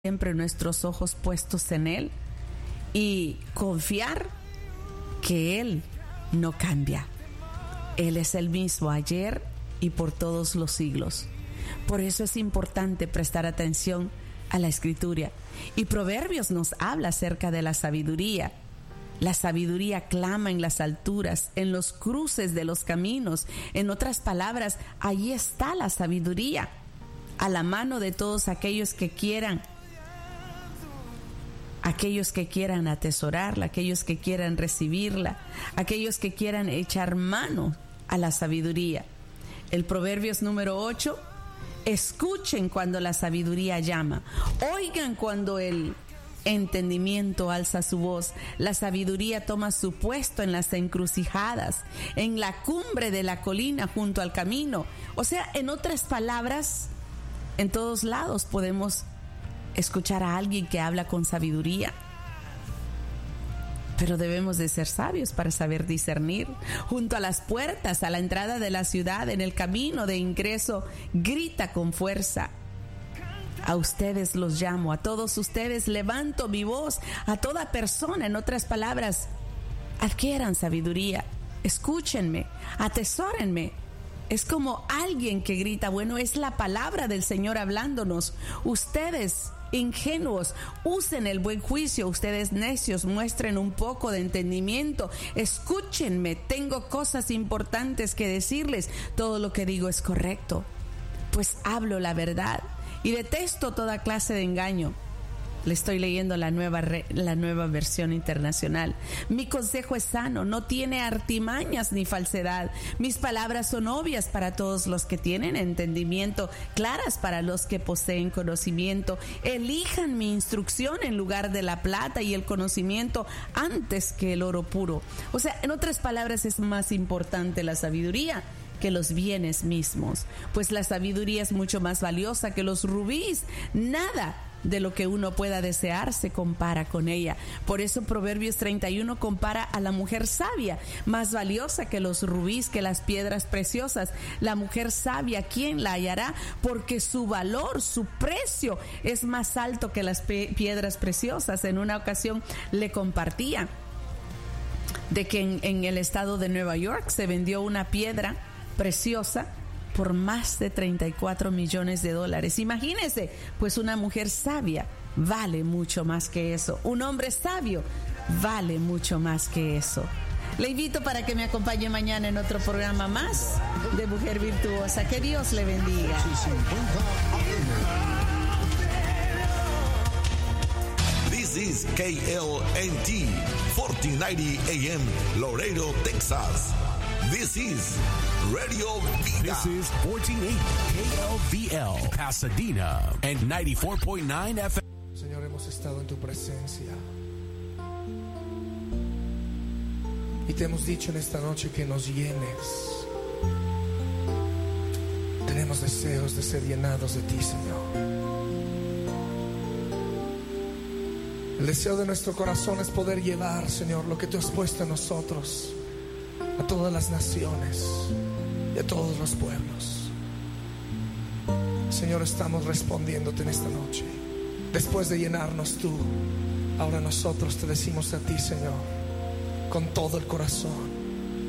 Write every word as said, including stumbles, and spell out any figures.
siempre nuestros ojos puestos en Él y confiar que Él no cambia. Él es el mismo ayer y por todos los siglos. Por eso es importante prestar atención a la Escritura. Y Proverbios nos habla acerca de la sabiduría. La sabiduría clama en las alturas, en los cruces de los caminos. En otras palabras, allí está la sabiduría, a la mano de todos aquellos que quieran, aquellos que quieran atesorarla, aquellos que quieran recibirla, aquellos que quieran echar mano a la sabiduría. El Proverbios número ocho, escuchen cuando la sabiduría llama, oigan cuando el entendimiento alza su voz. La sabiduría toma su puesto en las encrucijadas, en la cumbre de la colina junto al camino. O sea, en otras palabras, en todos lados podemos escuchar a alguien que habla con sabiduría. Pero debemos de ser sabios para saber discernir. Junto a las puertas, a la entrada de la ciudad, en el camino de ingreso, grita con fuerza. A ustedes los llamo, a todos ustedes levanto mi voz, a toda persona, en otras palabras, adquieran sabiduría, escúchenme, atesórenme. Es como alguien que grita, bueno, es la palabra del Señor hablándonos. Ustedes, ingenuos, usen el buen juicio. Ustedes necios, muestren un poco de entendimiento. Escúchenme, tengo cosas importantes que decirles. Todo lo que digo es correcto, pues hablo la verdad y detesto toda clase de engaño. Le estoy leyendo la nueva, re, la nueva versión internacional. Mi consejo es sano, no tiene artimañas ni falsedad. Mis palabras son obvias para todos los que tienen entendimiento, claras para los que poseen conocimiento. Elijan mi instrucción en lugar de la plata y el conocimiento antes que el oro puro. O sea, en otras palabras, es más importante la sabiduría que los bienes mismos, pues la sabiduría es mucho más valiosa que los rubíes. Nada de lo que uno pueda desear se compara con ella. Por eso Proverbios treinta y uno compara a la mujer sabia, más valiosa que los rubíes, que las piedras preciosas. La mujer sabia, ¿quién la hallará? Porque su valor, su precio es más alto que las pe- piedras preciosas. En una ocasión le compartía de que en, en el estado de Nueva York se vendió una piedra preciosa por más de treinta y cuatro millones de dólares. Imagínense, pues una mujer sabia vale mucho más que eso. Un hombre sabio vale mucho más que eso. Le invito para que me acompañe mañana en otro programa más de Mujer Virtuosa. Que Dios le bendiga. This is K L N T, fourteen ninety A M, Laredo, Texas. This is Radio Vida. This is fourteen eighty K L V L, Pasadena, and ninety-four point nine F M. Señor, hemos estado en tu presencia y te hemos dicho en esta noche que nos llenes. Tenemos deseos de ser llenados de ti, Señor. El deseo de nuestro corazón es poder llevar, Señor, lo que tú has puesto en nosotros a todas las naciones y a todos los pueblos. Señor, estamos respondiéndote en esta noche. Después de llenarnos tú, ahora nosotros te decimos a ti, Señor, con todo el corazón: